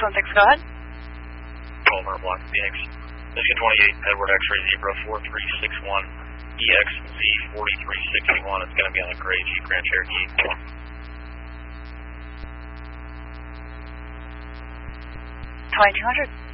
616, go ahead. Palmer Block Phoenix. Michigan 28, Edward X-ray Zebra 4361, EXZ 4361. It's going to be on a gray Jeep Grand Cherokee. 2200.